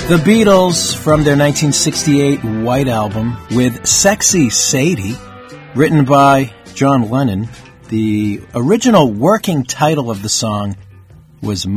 The Beatles from their 1968 White Album with Sexy Sadie, written by John Lennon. The original working title of the song was